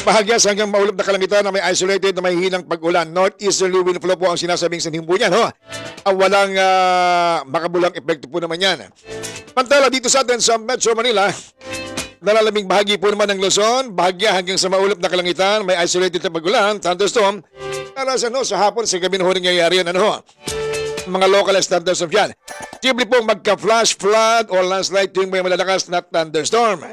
Bahagya sa hanggang maulap na kalangitan na may isolated na may hinang pag-ulan. Northeasterly wind flow po ang sinasabing sanhimbo niyan. Walang makabulang epekto po naman yan. Pantala dito sa atin sa Metro Manila, nalalamig bahagi po naman ng Luzon. Bahagya hanggang sa maulap na kalangitan, may isolated na pag-ulan, thunderstorm. Kalasan sa hapon, sa gabi na nangyayari yan. Mga localized thunderstorm yan. Simple po magka-flash flood o landslide tuwing may malalakas na thunderstorm.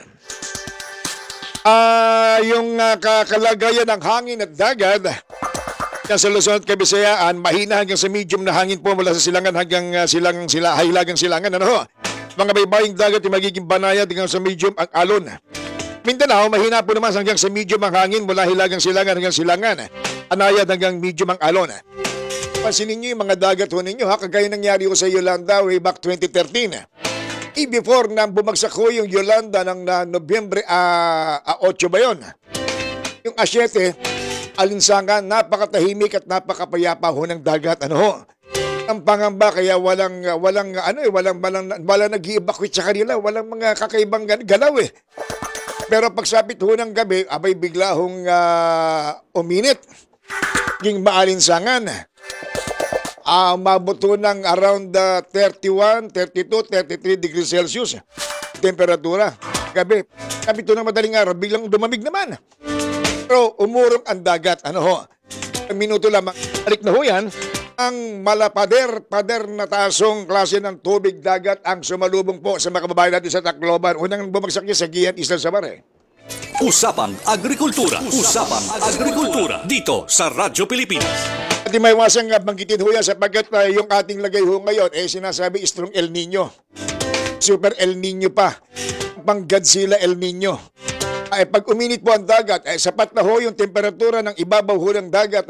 Yung kalagayan ng hangin at dagat yan sa Luzon at Kabisayaan, mahina hanggang sa medium na hangin po mula sa silangan hanggang hilagang silangan. Mga baybaying dagat yung magiging banayad hanggang sa medium ang alon. Mindanao, mahina po naman hanggang sa medium ang hangin mula hilagang silangan hanggang silangan. Anayad hanggang medium ang alon. Pansinin nyo yung mga dagat ho ninyo, kagaya nangyari ko sa Yolanda way back 2013. Before na bumagsak ko yung Yolanda ng Nobyembre 8 ba yun? Yung A7, alinsangan, napakatahimik at napakapayapa ho ng dagat. Ang pangamba kaya walang nag-i-evacuate sa kanila, walang mga kakaibang galaw eh. Pero pagsapit ho ng gabi, abay bigla hong uminit. Ging maalinsangan. Umabot ng around 31, 32, 33 degrees Celsius temperatura. Gabi ito ng madaling araw, biglang dumamig naman. Pero umurong ang dagat. Minuto lamang. Alik na ho yan. Ang pader na tasong klase ng tubig dagat ang sumalubong po sa mga kababayan natin sa Tacloban. Unang bumagsak niya sa Gian Isla Samar. Usapang Agrikultura. Usapang Agrikultura. Dito sa Radyo Pilipinas. At may wasang banggitin ho yan sapagkat yung ating lagay ho ngayon sinasabi strong El Nino. Super El Nino pa. Pang Godzilla El Nino. Pag uminit po ang dagat, sapat na ho yung temperatura ng ibabaw ho ng dagat.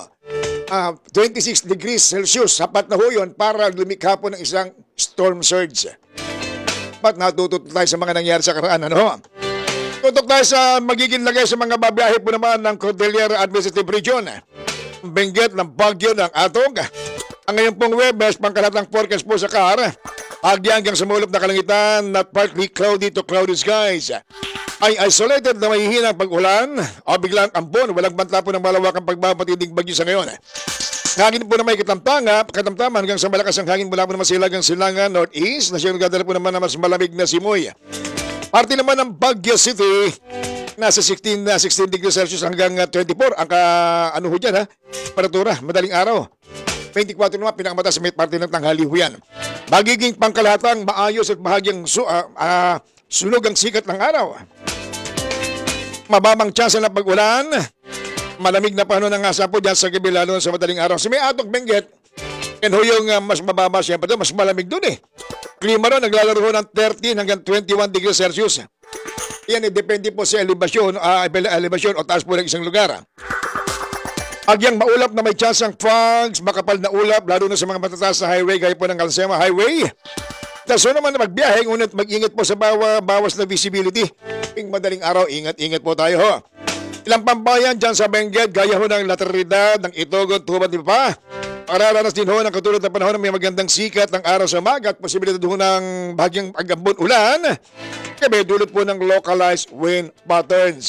26 degrees Celsius. Sapat na ho yun para lumikha po ng isang storm surge. Dapat natututo tayo sa mga nangyari sa karaan. Tutok tayo sa magiging lagay sa mga babiyahe po naman ng Cordillera Administrative Region. Benguet ng Baguio ng Atog. Ang ngayon pong Webes, pangkalatang forecast po sa Kahara. Pagi hanggang sa maulap na kalangitan at partly cloudy to cloudy skies. Ay isolated na mahihinang pag-ulan o biglang ambon. Walang banta po ng malawakang pagbabatidig bagyo sa ngayon. Hangin po na may katamtaman hanggang sa malakas ang hangin mula po naman silagang silangan northeast na siya nagdadala po naman na mas malamig na simoy. Parte naman ng Baguio City, nasa 16 degrees Celsius hanggang 24 ang temperatura, madaling araw. 24 naman, pinakamataas sa may parte ng tanghali ho yan. Magiging pangkalahatang maayos at bahagyang sunog ang sikat ng araw. Mababang tsansa ng pag-ulan, malamig na panahon ng asa po dyan sa gabi lalo sa madaling araw. Si may Atog Benguet, yan ho yung mas mababa siyempre doon, mas malamig doon eh. Klima ron, naglalaro ho ng 13 hanggang 21 degrees Celsius. Yan depende po sa elevasyon o taas po ng isang lugar. Agyang maulap na may chance ang fogs, makapal na ulap, lalo na sa mga matataas na highway, gaya po ng Alcema Highway. Taso naman na magbiyahe, ngunit mag-ingat po sa bawas na visibility. Ping madaling araw, ingat po tayo ho. Ilang pambayan dyan sa Benguet, gaya ho ng La Trinidad, ng Itogon, Tuban, di ba? Mararanas din ho ng katulad ng panahon na may magandang sikat ng araw sa umaga at posibilidad ho ng bahagyang agambon ulan. Kabe dulot po ng localized wind patterns.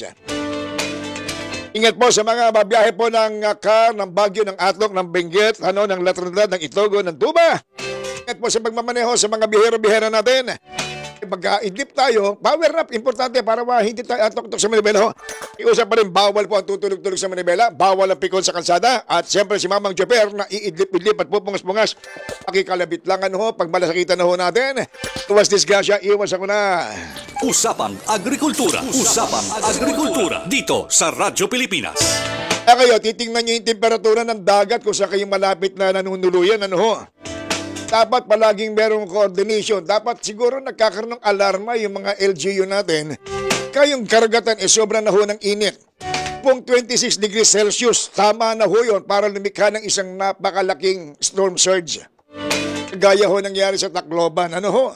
Ingat po sa mga babiyahe po ng ng Baguio, ng Atlog, ng Benguet, ng La Trinidad, ng Itogon, ng Tuba. Ingat po sa pagmamaneho sa mga bihero-bihero natin. Pag-idlip tayo, power nap, importante para hindi tayo atok-tok sa Manibela. Iusap pa rin, bawal po ang tutulog-tulog sa Manibela, bawal ang pikon sa kalsada, at siyempre si Mamang Joper na iidlip-idlip at pupungas-pungas. Pakikalabit lang pag malasakitan na ho natin. Tuwas disgrasya, iwas ako na. Usapang Agrikultura. Usapang Agrikultura. Dito sa Radyo Pilipinas. Kayo, titingnan nyo yung temperatura ng dagat kung sa kayong malapit na nanunuluyan. Dapat palaging merong coordination. Dapat siguro nagkakaroon ng alarma yung mga LGU natin. Kayong karagatan sobra na ho ng init. Kung 26 degrees Celsius, tama na ho yun para lumikha ng isang napakalaking storm surge. Gaya ho nangyari sa Tacloban.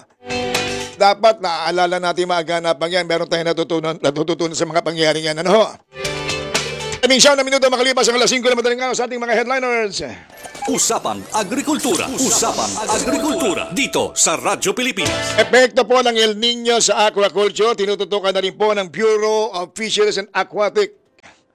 Dapat naaalala natin maaganapang yan. Meron tayong natututunan sa mga pangyayari yan. Kaming siyam na minuto makalipas ang alas 5 na madaling araw sa ating mga headliners. Usapang Agrikultura. Usapang Agrikultura. Dito sa Radyo Pilipinas. Epekto po ng El Nino sa aquaculture. Tinututukan na rin po ng Bureau of Fisheries and Aquatic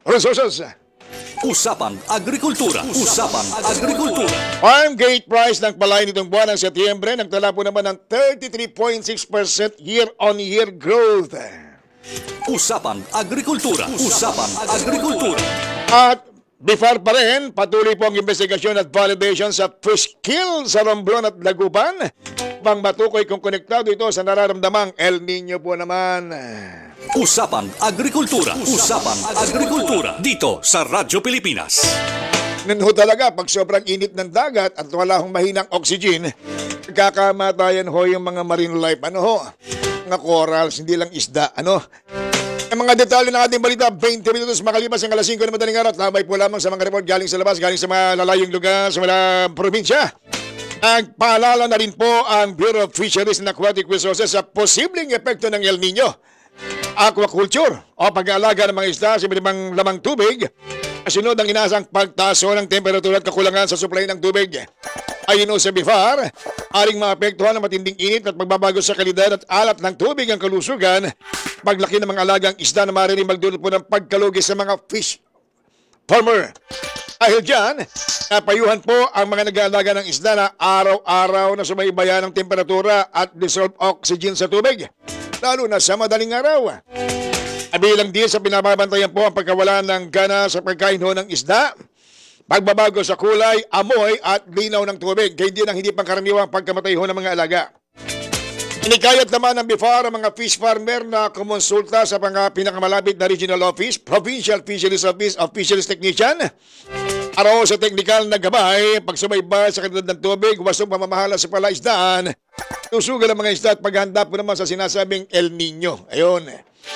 Resources. Usapan Agrikultura. Usapan Agrikultura. Farm gate price ng palay nitong buwan ng Setyembre nagtala po naman ng 33.6% year-on-year growth. Usapan Agrikultura. Usapan Agrikultura. At before pa rin, patuloy po ang investigasyon at validation sa fish kill sa Romblon at Laguban pang matukoy kung konektado ito sa nararamdamang El Nino po naman. Usapan Agrikultura. Usapan Agrikultura. Dito sa Radyo Pilipinas. Nun talaga, pag sobrang init ng dagat at wala hong mahinang oxygen, kakamatayan ho yung mga marine life. Ano ho? Mga corals, hindi lang isda. Ano? Ang mga detalye ng ating balita, 20 minutos makalipas ang alas 5 na madaling araw. Lamay po lamang sa mga report galing sa labas, galing sa mga lalayong lugar, sa mga probinsya. Nagpaalala na rin po ang Bureau of Fisheries and Aquatic Resources sa posibleng epekto ng El Nino. Aquaculture o pag-aalaga ng mga isda sa ibang lamang tubig. Kasunod ang inaasang pagtaso ng temperatura at kakulangan sa supply ng tubig. Ayon sa BIFAR, aring maapektuhan ng matinding init at pagbabago sa kalidad at alat ng tubig ang kalusugan. Paglaki ng mga alagang isda na maaaring magdulot po ng pagkalugi sa mga fish farmer. Dahil dyan, napayuhan po ang mga nag-aalaga ng isda na araw-araw na sumaybayan ng temperatura at dissolved oxygen sa tubig, lalo na sa madaling araw. Kabilang din sa pinababantayan po ang pagkawala ng gana sa pagkain ho ng isda, pagbabago sa kulay, amoy at linaw ng tubig, kaya din ang hindi pangkaraniwang pagkamatay ho ng mga alaga. Inikayat naman ng BIFAR ang mga fish farmer na kumonsulta sa pinakamalapit na regional office, Provincial Fisheries Office of Fisheries Technician, araw sa teknikal na gabay, pagsubaybay sa kalidad ng tubig, wasong pamamahala sa palaisdaan, tusugan ang mga isda at paghanda po naman sa sinasabing El Nino. Ayun.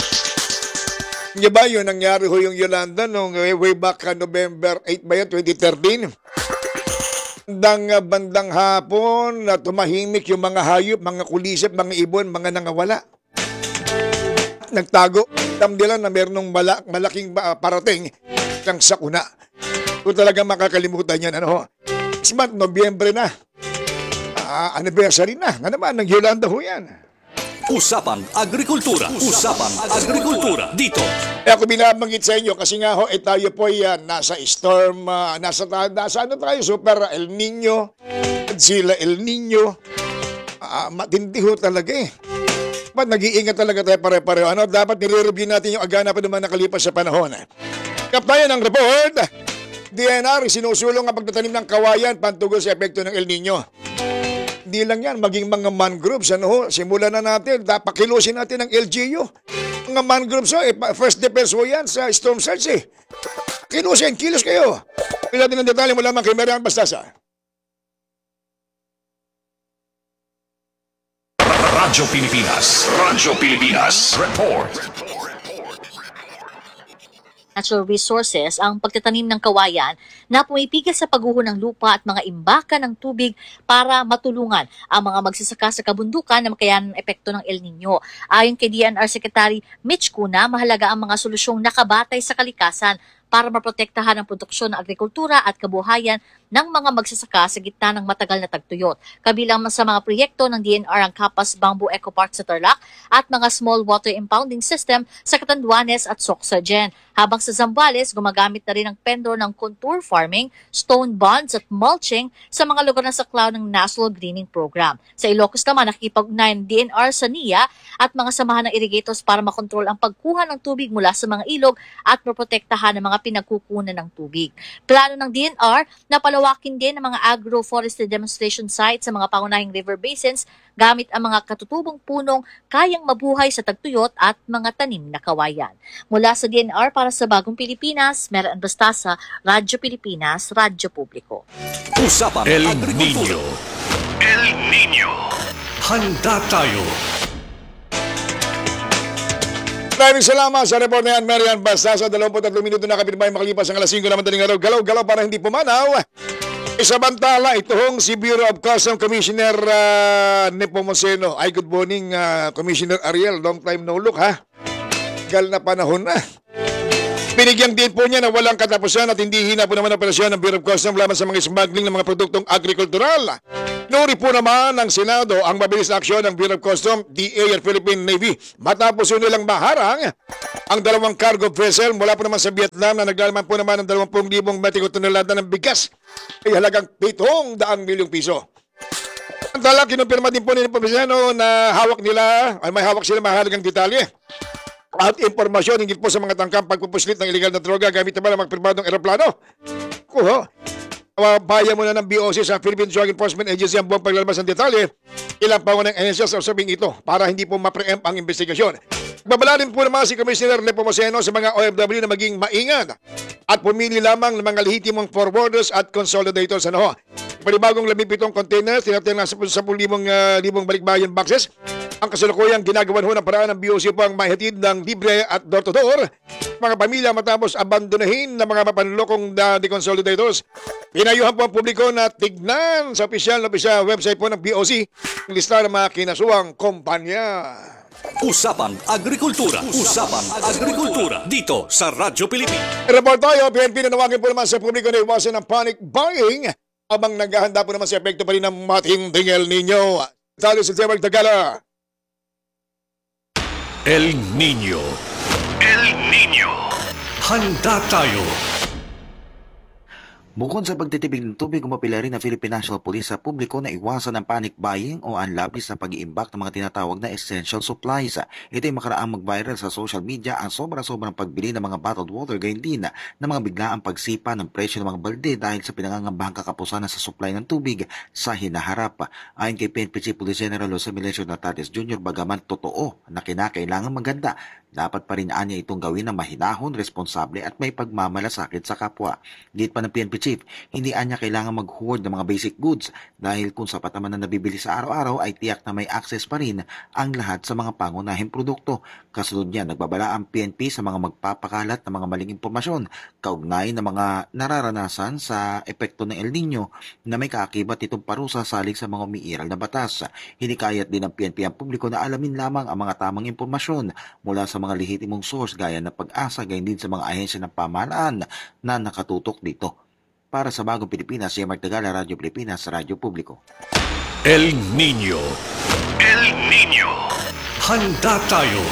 Hindi ba yun nangyari ho yung Yolanda nung way back November 8 ba yan, 2013? Bandang hapon na tumahimik yung mga hayop, mga kulisip, mga ibon, mga nangawala. Nagtago. Tamdilan na meron malaking parating ng sakuna. Kung talaga makakalimutan yan, ano ho? This month, Nobyembre na. Anniversary na. Nga naman, ng Yolanda ho yan. Usapan Agrikultura. Usapan Agrikultura. Dito. Ako binabanggit sa inyo kasi nga ho, tayo po yan, nasa storm, nasa ano tayo, super El Nino, Godzilla El Nino. Matindi ho talaga eh. Ba't nag-iingat talaga tayo pare-pareho? Ano, dapat nire-review natin yung agana pa naman nakalipas sa panahon. Kapayan ng report, DNR sinusulong ang pagtatanim ng kawayan pantugol sa epekto ng El Nino. Hindi lang yan, maging mga mangroves, ano ho, simulan na natin, pakilusin natin ng LGU. Mga mangroves ho, first defense ho yan sa storm surge eh. Kilusin, kilos kayo. Pila din ang detalye mo lamang kay Marian Bastasa. Radyo Pilipinas. Radyo Pilipinas. Report. Natural resources ang pagtatanim ng kawayan na pumipigil sa pagguho ng lupa at mga imbaka ng tubig para matulungan ang mga magsasaka sa kabundukan na makayanan ng epekto ng El Nino. Ayon kay DNR Secretary Mitch Cuna, mahalaga ang mga solusyong nakabatay sa kalikasan para maprotektahan ang produksyon ng agrikultura at kabuhayan ng mga magsasaka sa gitna ng matagal na tagtuyot. Kabilang sa mga proyekto ng DNR ang Kapas Bamboo Eco Park sa Tarlac at mga small water impounding system sa Catanduanes at Socsagen. Habang sa Zambales, gumagamit na rin ang pendor ng contour farming, stone bonds at mulching sa mga lugar na saklaw ng National Greening Program. Sa Ilocos naman, nakikipag-ugnayan ng DNR sa NIA at mga samahan ng irrigators para makontrol ang pagkuha ng tubig mula sa mga ilog at maprotektahan ang mga pinagkukunan ng tubig. Plano ng DNR na palawakin din ang mga agroforestry demonstration sites sa mga pangunahing river basins gamit ang mga katutubong punong kayang mabuhay sa tagtuyot at mga tanim na kawayan. Mula sa DNR para sa Bagong Pilipinas, Marian Bastasa, Radyo Pilipinas, Radyo Publiko. Usapan El Agrikultura. Nino. El Nino. Handa tayo. Maraming salamat sa report na yan, Marian Bastasa. 23 minuto na kapitbahay makalipas ang alas 5 na madaling araw. Galaw-galaw para hindi pumanaw. Isabantala, ito hong si Bureau of Customs Commissioner Nepomuceno. Ay, good morning, Commissioner Ariel. Long time no look, ha? Gal na panahon na. Binigyan din po niya na walang katapusan at hindi hina po naman ang operasyon ng Bureau of Customs laban sa mga smuggling ng mga produktong agrikultural. Nuri po naman ng Senado ang mabilis na aksyon ng Bureau of Customs, DA at Philippine Navy matapos yun nilang maharang ang dalawang cargo vessel mula po naman sa Vietnam na naglalaman po naman ng 20,000 metriko tonelada ng bigas ay halagang 700 milyong piso. Samantala, kinumpirma din po ni Provinciano na may hawak sila mahalagang detalye at impormasyon hingil po sa mga tangkang pagpupuslit ng illegal na droga gamit naman ang mga pribadong eroplano. Kuho, bayan muna ng BOC sa Philippine Drug Enforcement Agency ang buong paglalabas ng detalye ilang pangunang ehensya sa usaping ito para hindi po ma-preempt ang investigasyon. Babala rin po naman si Commissioner Nepomuceno sa mga OFW na maging maingat at pumili lamang ng mga lehitimong forwarders at consolidators. Panibagong 17 containers, tinatayang nasa 10,000 balikbayan boxes. Ang kasalukuyang ginagawan ho ng paraan ng BOC po ang mahihatid ng libre at door-to-door mga pamilya matapos abandonahin ng mga mapanlokong deconsolidators. Pinayuhan po ang publiko na tignan sa opisyal website po ng BOC ang lista ng mga kinasuang kumpanya. Usapan Agrikultura. Usapan Agrikultura. Dito sa Radyo Pilipinas. Report tayo, PNP nanawagin po naman sa publiko na iwasan ng panic buying habang naghahanda po naman sa epekto pa rin ng matinding El Nino. Talo sa Tiyabag Tagala. El Nino. El Nino. Handa tayo. Bukod sa pagtitibig ng tubig, umapila rin ang Philippine National Police sa publiko na iwasan ng panic buying o ang labis na pag-iimbak ng mga tinatawag na essential supplies. Ito ay makaraang mag-viral sa social media ang sobrang pagbili ng mga bottled water, gayon din na mga biglaang pagsipa ng presyo ng mga balde dahil sa pinangangambahang kakapusan sa supply ng tubig sa hinaharap. Ayon kay PNP Chief Police General Jose Melesio Natates Jr., bagaman totoo na kinakailangan maganda, dapat pa rin niya itong gawin ng mahinahon, responsable at may pagmamalasakit sa kapwa. Git pa ng PNP Chief, hindi niya kailangan mag-hoard ng mga basic goods dahil kung sapat naman na nabibili sa araw-araw ay tiyak na may access pa rin ang lahat sa mga pangunahing produkto. Kasunod niya, nagbabala ang PNP sa mga magpapakalat ng mga maling impormasyon kaugnay ng mga nararanasan sa epekto ng El Nino na may kaakibat itong parusa salig sa mga umiiral na batas. Hinikayat din ng PNP ang publiko na alamin lamang ang mga tamang impormasyon mula sa mga lehitimong source gaya ng Pag-asa, gayon din sa mga ahensya ng pamahalaan na nakatutok dito. Para sa Bagong Pilipinas, si Mark Tagala, Radyo Pilipinas, Radyo Publiko. El Nino. El Nino. Handa tayo.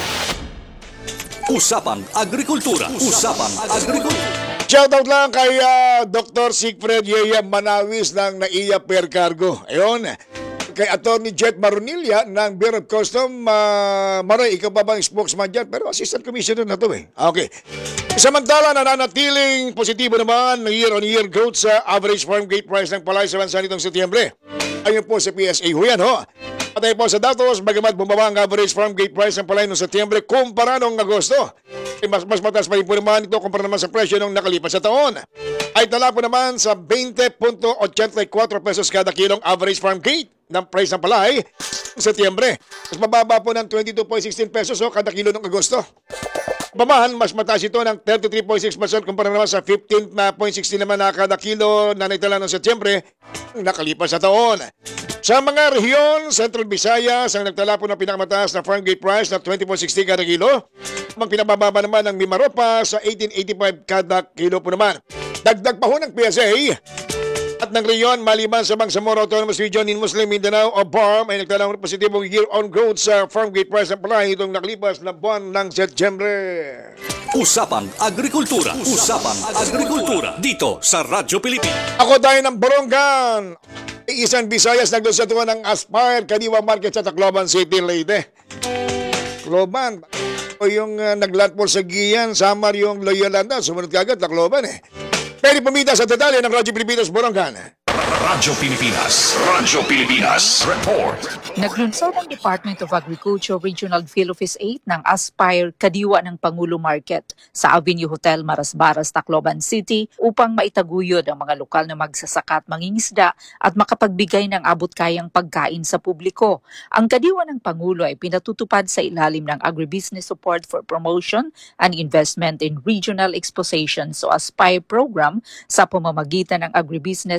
Usapan Agrikultura. Usapan Agrikultura. Shoutout lang kay Dr. Sigfred Yeya Manawis ng NAIA Per Cargo. Ayun. Kay Atty. Jet Marunilla ng Bureau of Customs. Maray, ikaw ba bang spokesman dyan? Pero assistant commissioner na to eh. Okay. Samantala, nananatiling positibo naman ng year-on-year growth sa average farm gate price ng palay sa bansa nitong Setyembre. Ayon po sa PSA ho yan ho. Patay po sa datos, bagamat bumaba ang average farm gate price ng palay noong Setyembre kumpara noong Agosto. Mas mataas pa rin po naman ito kumpara naman sa presyo noong nakalipas sa taon. Ay tala po naman sa 20.84 pesos kada kilong average farm gate ng price ng palay noong Setyembre. Mas mababa po ng 22.16 pesos kada kilo noong Agosto. Bamahan, mas mataas ito ng 33.6% kumpara naman sa 15.60 naman na kada kilo na naitala noong Setyembre nakalipas sa taon. Sa mga rehiyon, Central Visayas ang nagtala po ng pinakamataas na farm gate price na 20.60 kada kilo. Ang pinabababa naman ng Mimaropa sa 18.85 kada kilo po naman. Dagdag pa ho ng PSA at ng rehiyon maliban sa Bangsamoro Autonomous Region in Muslim Mindanao o BARM ay nagtala ng positibong year-on growth sa farm gate price ng palay itong nakalipas na buwan ng Setyembre. Usapan Agrikultura. Usapan Agrikultura. Dito sa Radyo Pilipinas. Ako tayo ng Borongan. Isang Visayas nagdosatuan ng Aspire Kadiwa Market sa Tacloban City, Leyte. Tacloban. O yung naglandfall sa Gian, Samar yung Loyalanda. Sumunod kagad, Tacloban eh. Pwede pumita sa detalye ng Radyo Pilipinas, Borongan. Radyo Pilipinas. Radyo Pilipinas. Report. Naglunsad ang Department of Agriculture Regional Field Office 8 ng Aspire Kadiwa ng Pangulo Market sa Avenue Hotel Marasbaras, Tacloban City upang maitaguyod ang mga lokal na magsasaka at mangingisda at makapagbigay ng abot-kayang pagkain sa publiko. Ang Kadiwa ng Pangulo ay pinatutupad sa ilalim ng Agribusiness Support for Promotion and Investment in Regional Expositions o Aspire program sa pamamagitan ng Agribusiness and Market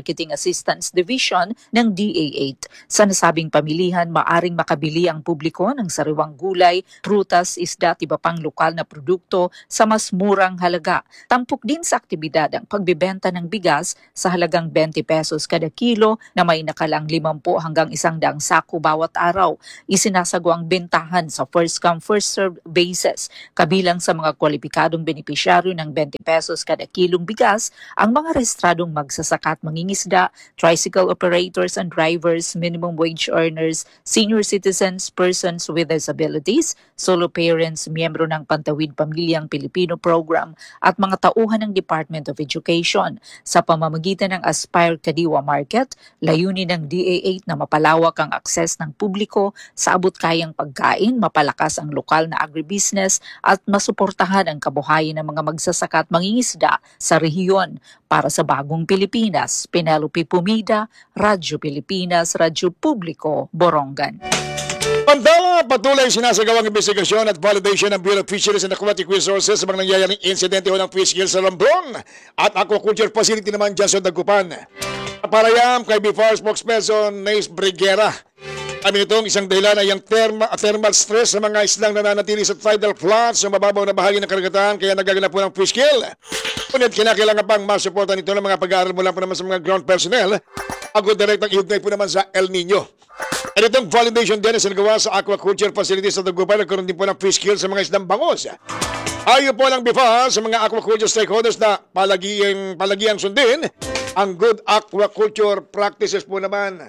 Marketing Assistance Division ng DA8. Sa nasabing pamilihan, maaring makabili ang publiko ng sariwang gulay, prutas, isda at iba pang lokal na produkto sa mas murang halaga. Tampok din sa aktibidad ang pagbebenta ng bigas sa halagang 20 pesos kada kilo na may nakalang 50 hanggang 100 sako bawat araw. Isinasagawa ang bentahan sa first come first served basis. Kabilang sa mga kwalipikadong benepisyaryo ng 20 pesos kada kilong bigas, ang mga rehistradong magsasaka at mangingisda, tricycle operators and drivers, minimum wage earners, senior citizens, persons with disabilities, solo parents, miyembro ng Pantawid Pamilyang Pilipino Program at mga tauhan ng Department of Education. Sa pamamagitan ng Aspire Kadiwa Market, layunin ng DA8 na mapalawak ang akses ng publiko sa abot-kayang pagkain, mapalakas ang lokal na agribusiness at masuportahan ang kabuhayan ng mga magsasaka at mangingisda sa rehiyon. Para sa Bagong Pilipinas, Penelope Pumida, Radyo Pilipinas, Radyo Publiko, Borongan. Pantala, patuloy sinasagawang investigasyon at validation ng Bureau of Fisheries and Aquatic Resources sa mga nangyayaring insidente ng fish kill sa Romblon at aquaculture facility naman dyan sa Dagupan. Parayam kay BFAR spokesperson Nace Briguera. Kami nitong isang dahilan ay ang thermal stress sa mga islang nananatili sa tidal floods sa mababaw na bahagi ng karagatan kaya nagaganap po ng fish kill. Ngunit kinakailangan pang masuportan nito ng mga pag-aaral mula po naman sa mga ground personnel bago direktang iugnay po naman sa El Nino. At itong validation din ay sinagawa sa aquaculture facilities sa Dagupan. Nagkaroon din po ng fish kill sa mga isdang bangos. Ayon po lang BFAR sa mga aquaculture stakeholders na palagiang sundin ang good aquaculture practices po naman.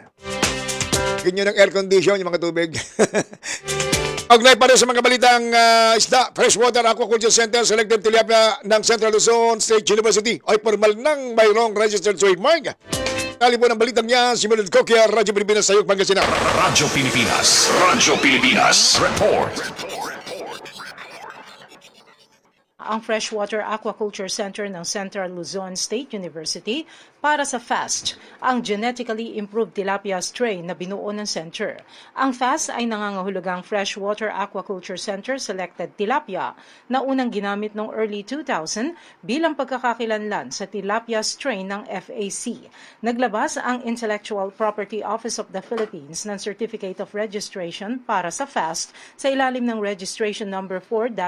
Ganyan ang air condition, yung mga tubig. Ognay pa rin sa mga balitang isda, Freshwater Aquaculture Center, selected tilapia ng Central Luzon State University ay formal ng mayroong registered trademark. Kali po ng balitang niya, si Mildred Coquia, Radyo Pilipinas, Sayok, Pangasinan. Radyo Pilipinas. Radyo Pilipinas. Report. Ang Freshwater Aquaculture Center ng Central Luzon State University para sa FAST, ang Genetically Improved Tilapia Strain na binuo ng center. Ang FAST ay nangangahulugang Freshwater Aquaculture Center Selected Tilapia na unang ginamit noong early 2000 bilang pagkakakilanlan sa tilapia strain ng FAC. Naglabas ang Intellectual Property Office of the Philippines ng Certificate of Registration para sa FAST sa ilalim ng Registration Number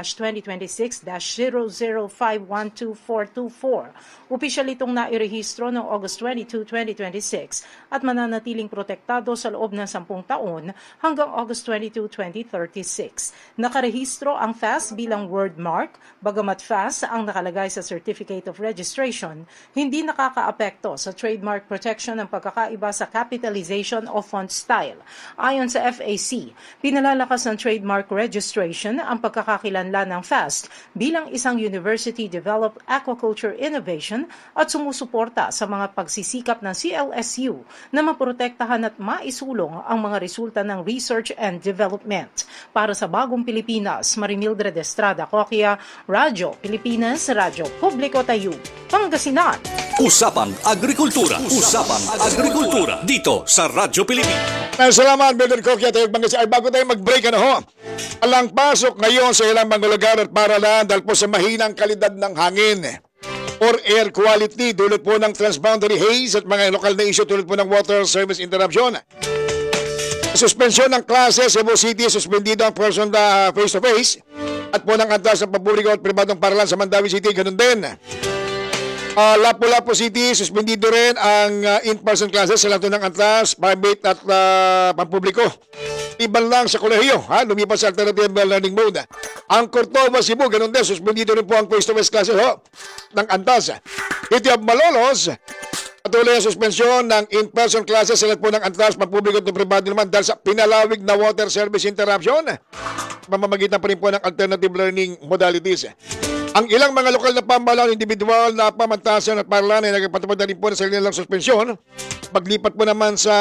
4-2026-00512424. Opisyal itong nairehistro noong August 22, 2026 at mananatiling protektado sa loob ng 10 taon hanggang August 22, 2036. Nakarehistro ang FAST bilang word mark, bagamat FAST ang nakalagay sa Certificate of Registration, hindi nakakaapekto sa trademark protection ng pagkakaiba sa capitalization o font style. Ayon sa FAC, pinalalakas ng trademark registration ang pagkakakilanlan ng FAST bilang isang university-developed aquaculture innovation at sumusuporta sa mga pagsisikap ng CLSU na maprotektahan at maisulong ang mga resulta ng research and development. Para sa Bagong Pilipinas, Marimildred Estrada Coquia, Radyo Pilipinas, Radyo Publiko Tayo, Pangasinan. Usapang Agrikultura. Usapang Agrikultura. Dito sa Radyo Pilipinas. Salamat, Mildred Coquia, Sayok, Pangasinan. Ay, bago tayo mag-break, alang pasok ngayon sa ilang mga lugar at paralan dahil po sa mahinang kalidad ng hangin or air quality dulot po ng transboundary haze at mga lokal na issue tulad po ng water service interruption. Suspensyon ng klase sa Cebu City, suspendido ang person face-to-face at po ng antas ng papubliko at pribadong paralan sa Mandawi City, ganun din. Lapu-Lapu City, suspendido rin ang in-person classes sa lahat ng antas, private at pampubliko. Iban lang sa kolehiyo, lumipas sa alternative learning mode. Ang Cordova, Cebu, ganun din, suspendido rin po ang face-to-face classes ng antas. City of Malolos, patuloy ang suspensyon ng in-person classes sa lahat po ng antas, pampubliko at pribado naman dahil sa pinalawig na water service interruption. Mamamagitan pa rin po ng alternative learning modalities. Ang ilang mga lokal na pamahalaan, individual na pamantasan at paralan ay nagpatupad na rin po sa nilang suspensyon. Paglipat po naman sa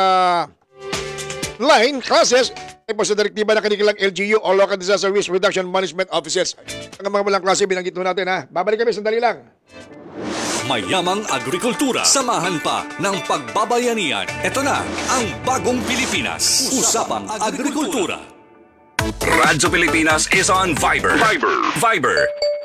line classes ay po sa direktiba ng kanilang LGU o Local Disaster Risk Reduction Management Offices. Ang mga malang klase binanggit po natin Babalik kami sandali lang. Mayamang agrikultura. Samahan pa ng pagbabayanihan. Ito na ang Bagong Pilipinas. Usapang Agrikultura. Radyo Pilipinas is on Viber. Viber.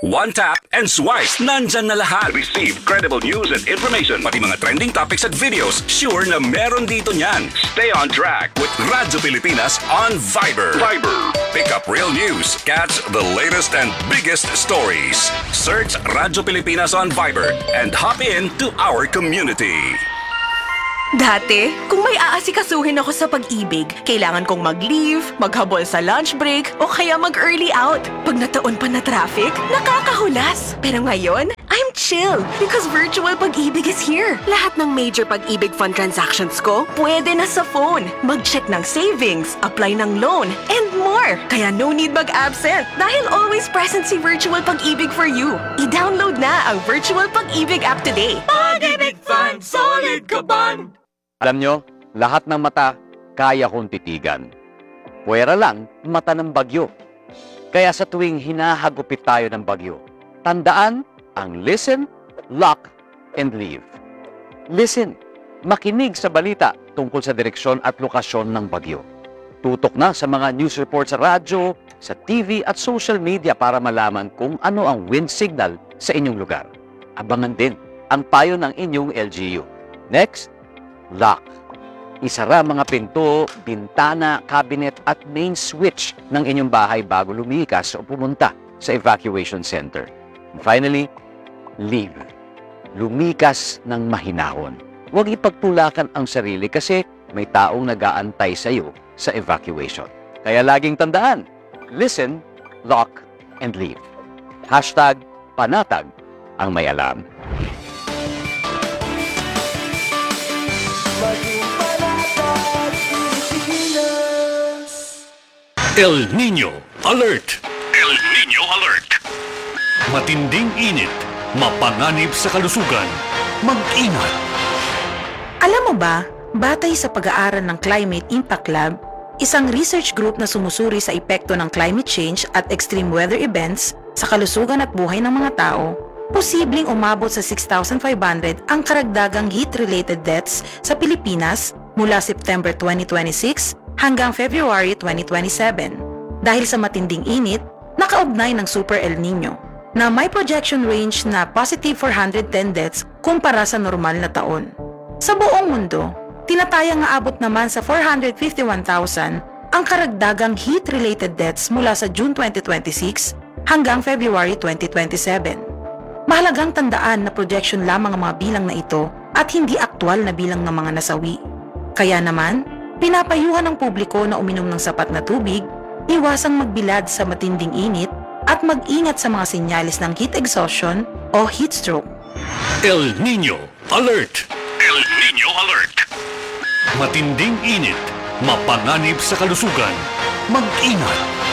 One tap and swipe. Nandyan na lahat. Receive credible news and information. Pati mga trending topics at videos. Sure na meron dito niyan. Stay on track with Radyo Pilipinas on Viber. Pick up real news. Catch the latest and biggest stories. Search Radyo Pilipinas on Viber and hop in to our community. Dati, kung may aasikasuhin ako sa pag-ibig, kailangan kong mag-leave, maghabol sa lunch break, o kaya mag-early out. Pag nataon pa na traffic, nakakahulas. Pero ngayon, I'm chill because virtual pag-ibig is here. Lahat ng major pag-ibig fund transactions ko, pwede na sa phone. Mag-check ng savings, apply ng loan, and more. Kaya no need mag-absent dahil always present si virtual pag-ibig for you. I-download na ang virtual pag-ibig app today. Pag-ibig Fund, solid ka ban! Alam nyo, lahat ng mata kaya kong titigan. Puwera lang, mata ng bagyo. Kaya sa tuwing hinahagupit tayo ng bagyo, tandaan ang listen, lock, and leave. Listen, makinig sa balita tungkol sa direksyon at lokasyon ng bagyo. Tutok na sa mga news report sa radyo, sa TV at social media para malaman kung ano ang wind signal sa inyong lugar. Abangan din ang payo ng inyong LGU. Next, lock. Isara mga pinto, bintana, cabinet at main switch ng inyong bahay bago lumikas o pumunta sa evacuation center. And finally, leave. Lumikas ng mahinahon. Huwag ipagtulakan ang sarili kasi may taong nag-aantay sa iyo sa evacuation. Kaya laging tandaan, listen, lock, and leave. Hashtag panatag ang may alam. El Nino Alert! El Nino Alert! Matinding init, mapanganib sa kalusugan, mag-ingat! Alam mo ba, batay sa pag-aaral ng Climate Impact Lab, isang research group na sumusuri sa epekto ng climate change at extreme weather events sa kalusugan at buhay ng mga tao, posibleng umabot sa 6,500 ang karagdagang heat-related deaths sa Pilipinas mula September 2026 hanggang February 2027 dahil sa matinding init na kaugnay ng Super El Nino na may projection range na positive 410 deaths kumpara sa normal na taon. Sa buong mundo, tinatayang aabot naman sa 451,000 ang karagdagang heat-related deaths mula sa June 2026 hanggang February 2027. Mahalagang tandaan na projection lamang ang mga bilang na ito at hindi aktwal na bilang ng mga nasawi. Kaya naman, pinapayuhan ng publiko na uminom ng sapat na tubig, iwasang magbilad sa matinding init, at mag-ingat sa mga sinyalis ng heat exhaustion o heat stroke. El Nino Alert! El Nino Alert! Matinding init, mapanganib sa kalusugan, mag-ingat!